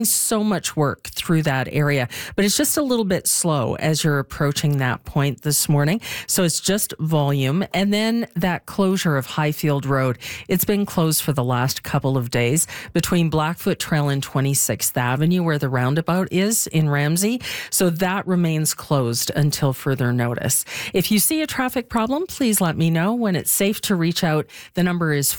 so much work through that area, but it's just a little bit slow as you're approaching that point this morning. So it's just volume. And then that closure of Highfield Road, it's been closed for the last couple of days between Blackfoot Trail and 26th Avenue, where the roundabout is in Ramsey. So that remains closed until further notice. If you see a traffic problem, please let me know. When it's safe to reach out, the number is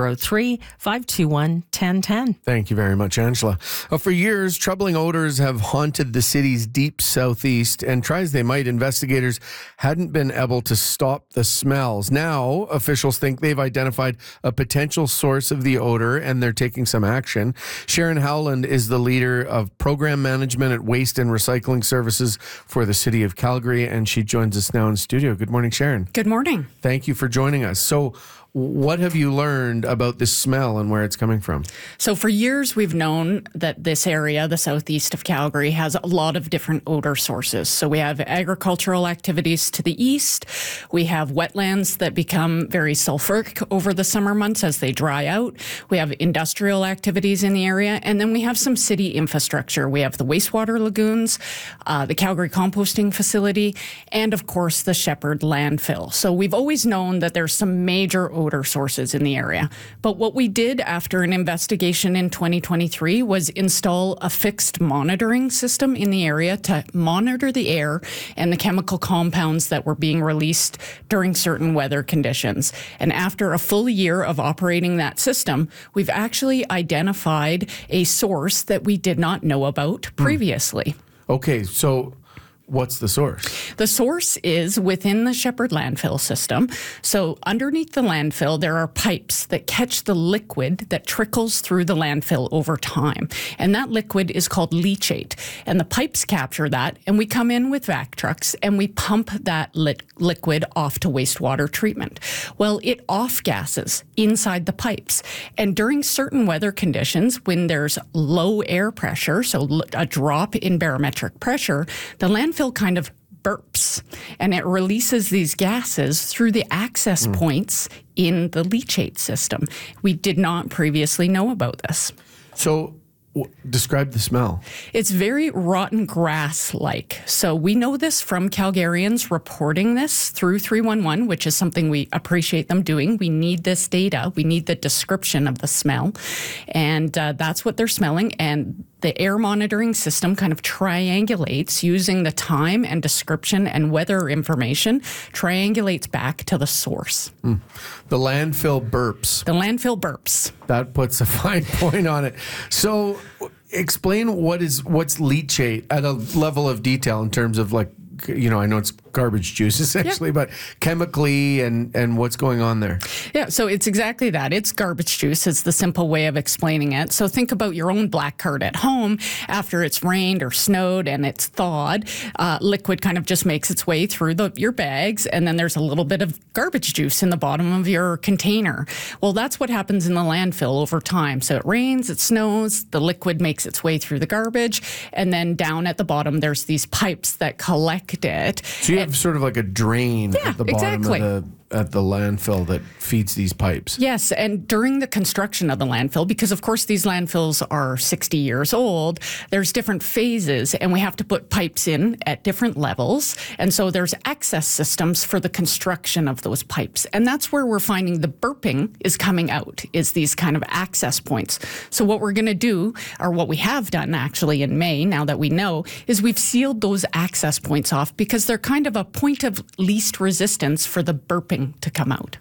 403-521-1010. Thank you very much, Angela. For years, troubling odors have haunted the city's deep southeast, and try as they might, investigators hadn't been able to stop the smells. Now, officials think they've identified a potential source of the odor, and they're taking some action. Sharon Howland is the leader of program management at Waste and Recycling Services for the City of Calgary, and she joins us now in studio. Good morning, Sharon. Good morning. Thank you for joining us. So, what have you learned about this smell and where it's coming from? So for years, we've known that this area, the southeast of Calgary, has a lot of different odor sources. So we have agricultural activities to the east. We have wetlands that become very sulfuric over the summer months as they dry out. We have industrial activities in the area. And then we have some city infrastructure. We have the wastewater lagoons, the Calgary composting facility, and of course, the Shepherd landfill. So we've always known that there's some major odor sources in the area. But what we did after an investigation in 2023 was install a fixed monitoring system in the area to monitor the air and the chemical compounds that were being released during certain weather conditions. And after a full year of operating that system, we've actually identified a source that we did not know about previously. Okay, so what's the source? The source is within the Shepherd landfill system. So underneath the landfill, there are pipes that catch the liquid that trickles through the landfill over time. And that liquid is called leachate. And the pipes capture that, and we come in with vac trucks and we pump that liquid off to wastewater treatment. Well, it off-gases inside the pipes. And during certain weather conditions, when there's low air pressure, so a drop in barometric pressure, the landfill kind of burps, and it releases these gases through the access points in the leachate system. We did not previously know about this. So describe the smell. It's very rotten grass-like. So we know this from Calgarians reporting this through 311, which is something we appreciate them doing. We need this data. We need the description of the smell. And that's what they're smelling. And the air monitoring system kind of triangulates using the time and description and weather information, triangulates back to the source. The landfill burps. The landfill burps. That puts a fine point on it. So explain what's leachate at a level of detail in terms of, like, you know, I know it's garbage juice essentially, but chemically and what's going on there? Yeah, so it's exactly that. It's garbage juice. It's the simple way of explaining it. So think about your own black card at home. After it's rained or snowed and it's thawed, liquid kind of just makes its way through your bags, and then there's a little bit of garbage juice in the bottom of your container. Well, that's what happens in the landfill over time. So it rains, it snows, the liquid makes its way through the garbage, and then down at the bottom, there's these pipes that collect it. So you have sort of like a drain at the bottom of the landfill that feeds these pipes. Yes, and during the construction of the landfill, because of course these landfills are 60 years old, there's different phases, and we have to put pipes in at different levels. And so there's access systems for the construction of those pipes. And that's where we're finding the burping is coming out, is these kind of access points. So what we're going to do, or what we have done actually in May, now that we know, is we've sealed those access points off because they're kind of a point of least resistance for the burping to come out.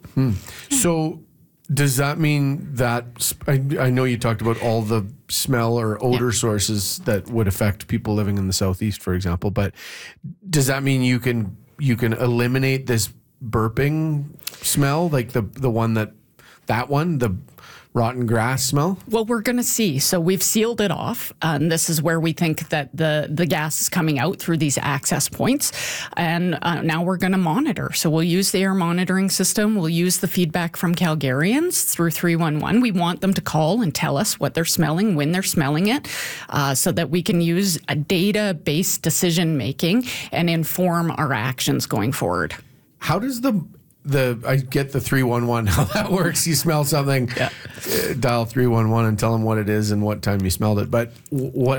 So does that mean that, I know you talked about all the smell or odor sources that would affect people living in the southeast, for example, but does that mean you can eliminate this burping smell, like the rotten grass smell? Well, we're going to see. So we've sealed it off. And this is where we think that the gas is coming out through these access points. And now we're going to monitor. So we'll use the air monitoring system. We'll use the feedback from Calgarians through 311. We want them to call and tell us what they're smelling, when they're smelling it, so that we can use a data-based decision making and inform our actions going forward. How does I get the 311, how that works. You smell something, dial 311 and tell them what it is and what time you smelled it. But